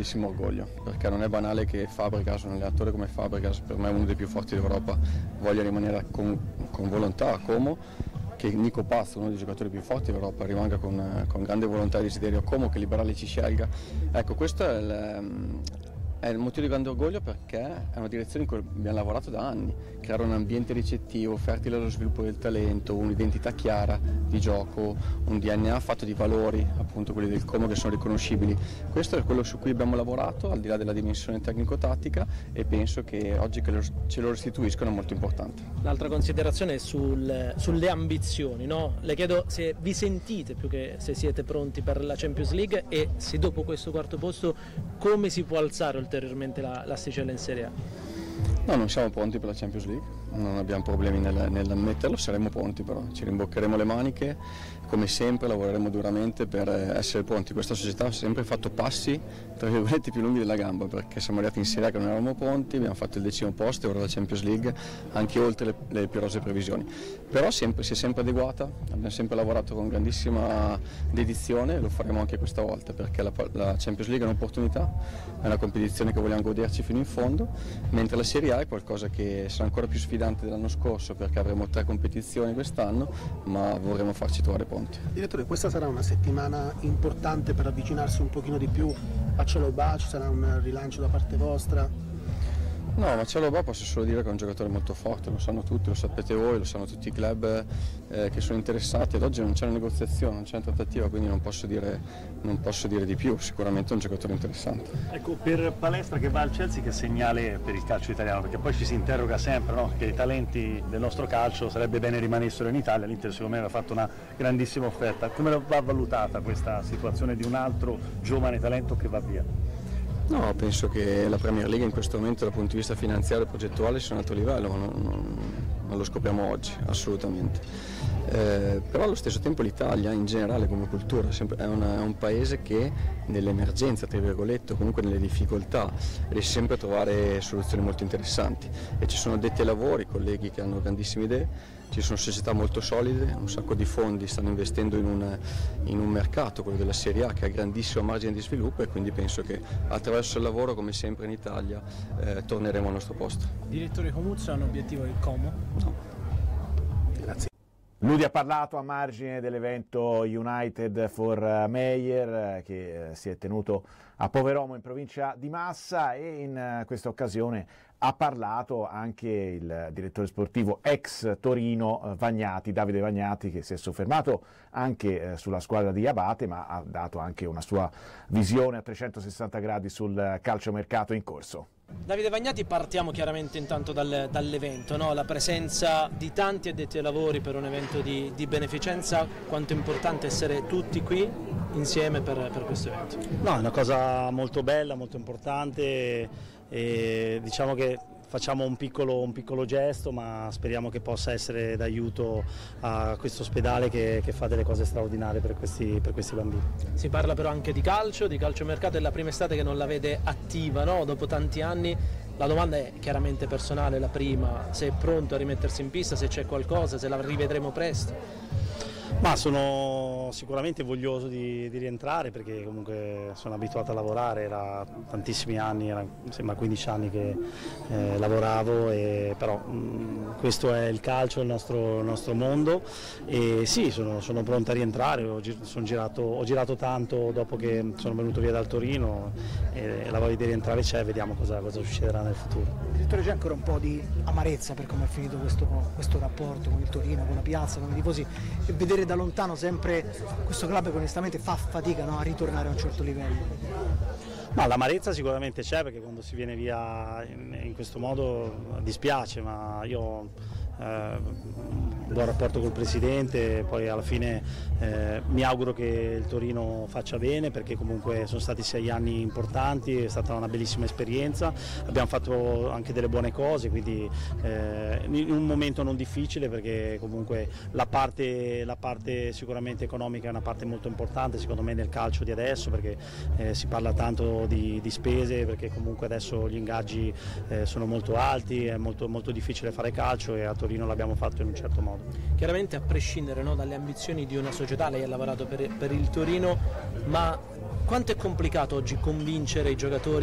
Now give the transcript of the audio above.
grandissimo orgoglio, perché non è banale che Fabregas, un allenatore come Fabregas, per me uno dei più forti d'Europa, voglia rimanere con volontà a Como, che Nico Paz, uno dei giocatori più forti d'Europa, rimanga con grande volontà e desiderio a Como, che Liberale ci scelga. Ecco, questo è il motivo di grande orgoglio, perché è una direzione in cui abbiamo lavorato da anni, creare un ambiente ricettivo, fertile allo sviluppo del talento, un'identità chiara di gioco, un DNA fatto di valori, appunto quelli del Como, che sono riconoscibili. Questo è quello su cui abbiamo lavorato, al di là della dimensione tecnico-tattica, e penso che oggi che ce lo restituiscono è molto importante. L'altra considerazione è sulle ambizioni, no? Le chiedo se vi sentite, più che se siete pronti per la Champions League, e se dopo questo quarto posto come si può alzare ulteriormente l'asticella in Serie A. No, non siamo pronti per la Champions League, non abbiamo problemi nell'ammetterlo, saremo pronti, però ci rimboccheremo le maniche, come sempre lavoreremo duramente per essere pronti. Questa società ha sempre fatto passi tra virgolette più lunghi della gamba, perché siamo arrivati in Serie A che non eravamo pronti, abbiamo fatto il 10° posto e ora la Champions League, anche oltre le più rosee previsioni. Però si è sempre adeguata, abbiamo sempre lavorato con grandissima dedizione e lo faremo anche questa volta, perché la Champions League è un'opportunità, è una competizione che vogliamo goderci fino in fondo, mentre la Serie A è qualcosa che sarà ancora più sfidante dell'anno scorso, perché avremo 3 competizioni quest'anno, ma vorremo farci trovare pronti. Direttore, questa sarà una settimana importante per avvicinarsi un pochino di più a Chalobah, ci sarà un rilancio da parte vostra? No, ma Chalobah posso solo dire che è un giocatore molto forte, lo sanno tutti, lo sapete voi, lo sanno tutti i club che sono interessati. Ad oggi non c'è una negoziazione, non c'è una trattativa, quindi non posso dire di più. Sicuramente è un giocatore interessante. Ecco, per Palestra che va al Chelsea, che segnale per il calcio italiano? Perché poi ci si interroga sempre, no? Che i talenti del nostro calcio sarebbe bene rimanessero in Italia. L'Inter secondo me aveva fatto una grandissima offerta. Come va valutata questa situazione di un altro giovane talento che va via? No, penso che la Premier League in questo momento dal punto di vista finanziario e progettuale sia un alto livello, ma non lo scopriamo oggi, assolutamente. Però allo stesso tempo l'Italia in generale come cultura è un paese che nell'emergenza, tra virgolette, o comunque nelle difficoltà, riesce sempre a trovare soluzioni molto interessanti, e ci sono addetti ai lavori, colleghi che hanno grandissime idee, ci sono società molto solide, un sacco di fondi stanno investendo in un mercato, quello della Serie A, che ha grandissimo margine di sviluppo, e quindi penso che attraverso il lavoro, come sempre in Italia, torneremo al nostro posto. Direttore, Comuzzo ha un obiettivo il Como? No. Grazie. Lui ha parlato a margine dell'evento United for Meyer che si è tenuto a Poveromo in provincia di Massa, e in questa occasione ha parlato anche il direttore sportivo ex Torino Davide Vagnati, che si è soffermato anche sulla squadra di Abate, ma ha dato anche una sua visione a 360 gradi sul calciomercato in corso. Davide Vagnati, partiamo chiaramente intanto dall'evento, no? La presenza di tanti addetti ai lavori per un evento di beneficenza, quanto è importante essere tutti qui insieme per questo evento? No, è una cosa molto bella, molto importante, e diciamo che facciamo un piccolo gesto, ma speriamo che possa essere d'aiuto a questo ospedale che fa delle cose straordinarie per questi bambini. Si parla però anche di calciomercato, è la prima estate che non la vede attiva, no? Dopo tanti anni. La domanda è chiaramente personale, la prima, se è pronto a rimettersi in pista, se c'è qualcosa, se la rivedremo presto. Ma sono sicuramente voglioso di rientrare, perché comunque sono abituato a lavorare, era tantissimi anni, sembra 15 anni che lavoravo, però questo è il calcio, il nostro mondo, e sì, sono pronto a rientrare. Ho girato tanto dopo che sono venuto via dal Torino, e la voglia di rientrare c'è, vediamo cosa succederà nel futuro. Direttore, c'è ancora un po' di amarezza per come è finito questo rapporto con il Torino, con la piazza, con i tifosi, e vedere da lontano sempre questo club che onestamente fa fatica, no, a ritornare a un certo livello. No, l'amarezza sicuramente c'è, perché quando si viene via in questo modo dispiace, ma io un buon rapporto col presidente, poi alla fine mi auguro che il Torino faccia bene, perché comunque sono stati 6 anni importanti, è stata una bellissima esperienza, abbiamo fatto anche delle buone cose, quindi in un momento non difficile, perché comunque la parte sicuramente economica è una parte molto importante secondo me nel calcio di adesso, perché si parla tanto di spese, perché comunque adesso gli ingaggi sono molto alti, è molto difficile fare calcio, e a Torino l'abbiamo fatto in un certo modo. Chiaramente a prescindere, no, dalle ambizioni di una società, lei ha lavorato per il Torino, ma Quanto è complicato oggi convincere i giocatori